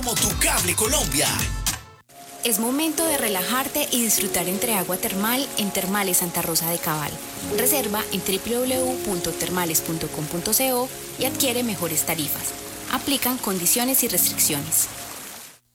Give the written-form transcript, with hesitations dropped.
Como tu cable Colombia. Es momento de relajarte y disfrutar entre agua termal en Termales Santa Rosa de Cabal. Reserva en www.termales.com.co y adquiere mejores tarifas. Aplican condiciones y restricciones.